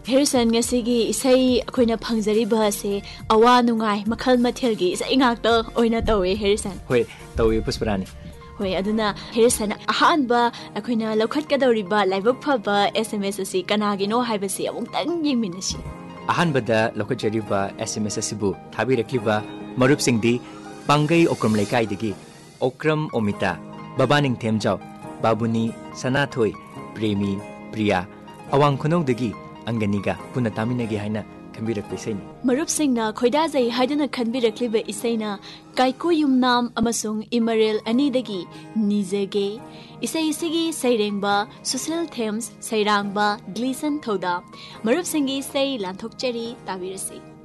Harrison ngasigi isai akoina phangjariba se awa nungai makhal mathilgi isai ngakta oina tawe Harrison. Hoi tawe Pushparani. Hoi aduna Harrison ahanba akoina lokhatkadoriba laibok phaba SMS asi kanagino haibasi amungtang yengminasi. Ahanbada lokajariba SMS asibu thabirakliba marupsingdi Pangai Okram Leikaidagi Okram Omita Babaning Themjau Babuni Sanathoi Premi Priya Awang Khonodagi Anganiga Puna Taminagi haina khambirak isaini marupsingna khoidajai haidana khanbirakliba isaina Kaiko Yumnam amasung Imarel Anidagi Nizege Isai sigi Sairengba Susil Thames Sairangba Gleason Thoda marupsingi sai lanthokchari tabirasi